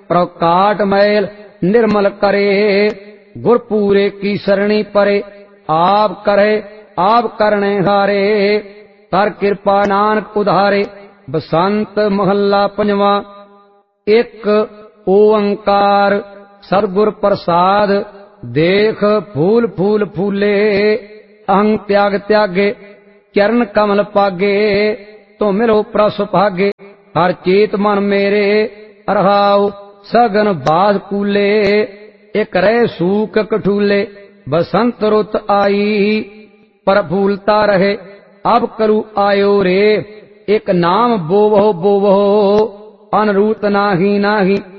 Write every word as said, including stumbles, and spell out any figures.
प्रकाट मैल निर्मल करे। गुर पूरे की सरणी परे, आप करे आप करने हारे। कर कृपा नानक उधारे, बसंत महला पंजवा। एक ओंकार सतगुर प्रसाद, देख फूल फूल फूले। अहं त्याग त्यागे, चरण कमल पागे। तो मिलो प्रस भागे, हर चेत मन मेरे। अरहाउ सगन बास कूले, एक रह सूक कठूले। बसंत रुत आई, प्रफुलता रहे। अब करू आयो रे, एक नाम बोवो बोवो। अनरूत नाही नाही,